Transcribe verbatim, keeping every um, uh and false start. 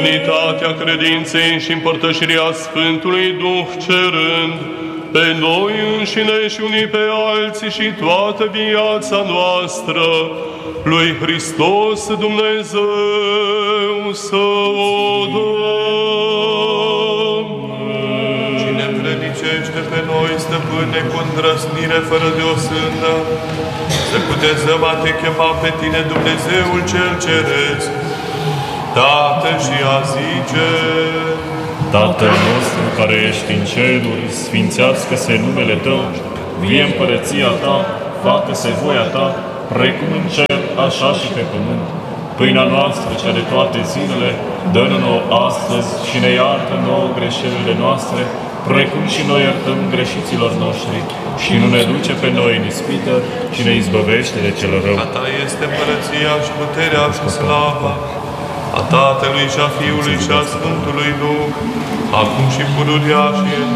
Unitatea credinței și împărtășirea Sfântului Duh cerând pe noi înșine și unii pe alții și toată viața noastră lui Hristos Dumnezeu să o dăm. Cine predicește pe noi, stăpâne, cu îndrăznire fără de o sândă, să cutezăm a te chema pe tine, Dumnezeul cel Ceresc, Tată, și a zice: Tatăl nostru care ești în ceruri, sfințească-se numele Tău, vie împărăția Ta, facă-se voia Ta, precum în cer, așa și pe pământ. Pâinea noastră, cea de toate zilele, dă-ne nouă astăzi și ne iartă nouă greșelile noastre, precum și noi iertăm greșiților noștri. Și nu ne duce pe noi în ispită, ci ne izbăvește de cel rău. A Ta este împărăția și puterea și slava, a Tatălui și a Fiului și a Sfântului Duh, acum și pururea și